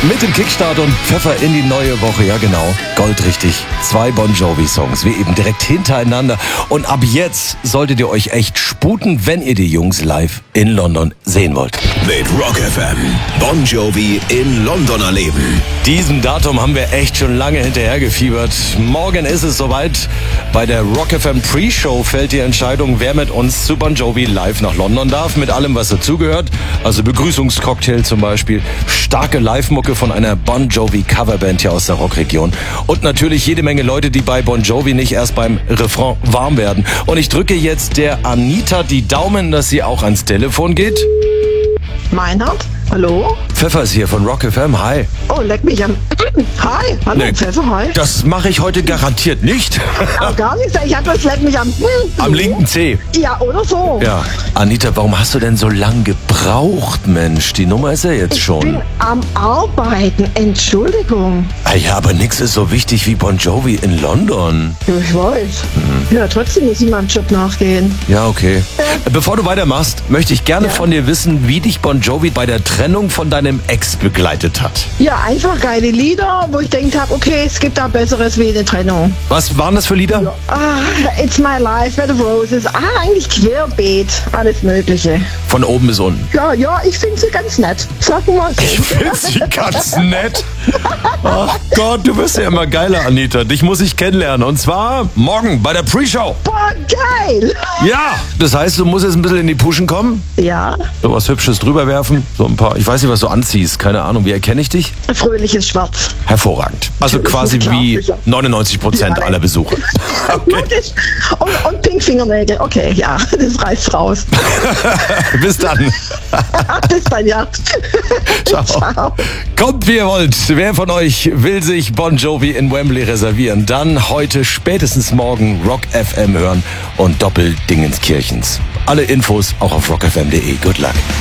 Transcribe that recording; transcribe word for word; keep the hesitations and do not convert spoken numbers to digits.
Mit dem Kickstart und Pfeffer in die neue Woche, ja genau, goldrichtig. Zwei Bon Jovi-Songs, wie eben direkt hintereinander. Und ab jetzt solltet ihr euch echt sputen, wenn ihr die Jungs live in London sehen wollt. Mit Rock F M, Bon Jovi in London erleben. Diesem Datum haben wir echt schon lange hinterhergefiebert. Morgen ist es soweit. Bei der Rock F M Pre-Show fällt die Entscheidung, wer mit uns zu Bon Jovi live nach London darf, mit allem, was dazugehört. Also Begrüßungscocktail zum Beispiel, starke Live-Mucke von einer Bon Jovi Coverband hier aus der Rockregion und natürlich jede Menge Leute, die bei Bon Jovi nicht erst beim Refrain warm werden. Und ich drücke jetzt der Anita die Daumen, dass sie auch ans Telefon geht. Meinhard, hallo? Pfeffer ist hier von Rock F M, hi. Oh, leck mich an. Hi, hallo Nee, Pfeffer, hi. Das mache ich heute garantiert nicht. Oh, gar nichts, ich hab das leck mich am... Am linken Zeh. Ja, oder so. Ja. Anita, warum hast du denn so lang gebraucht, Mensch? Die Nummer ist ja jetzt Ich schon. bin am Arbeiten, Entschuldigung. Ah ja, aber nix ist so wichtig wie Bon Jovi in London. Ja, ich weiß. Ja, trotzdem muss ich meinem Job nachgehen. Ja, okay. Bevor du weitermachst, möchte ich gerne Ja. von dir wissen, wie dich Bon Jovi bei der Trennung von deinem Ex begleitet hat. Ja, einfach geile Lieder, wo ich denkt habe, okay, es gibt da Besseres wie eine Trennung. Was waren das für Lieder? Ah, It's My Life, Bed of Roses. Ah, eigentlich querbeet, alles Mögliche. Von oben bis unten. Ja, ja, ich finde sie ganz nett. Sag mal so. Ich finde sie ganz nett. Ach Gott, du wirst ja immer geiler, Anita. Dich muss ich kennenlernen. Und zwar morgen bei der Pre-Show. Boah, geil. Ja, das heißt, du musst jetzt ein bisschen in die Puschen kommen. Ja, So was Hübsches drüber werfen. So ein paar, ich weiß nicht, was du anziehst. Keine Ahnung, wie erkenne ich dich? fröhliches Schwarz. Hervorragend. Also Das ist quasi klar, wie sicher. neunundneunzig Prozent Ja, aller Besucher. Logisch. Und, und Pinkfingernägel. Okay, ja, das reißt raus. Bis dann. Bis dann, ja. Ciao. Ciao. Kommt, wie ihr wollt. Wer von euch will sich Bon Jovi in Wembley reservieren? Dann heute spätestens morgen Rock F M hören und Doppeldingenskirchens. Alle Infos auch auf rock f m punkt d e. Good luck.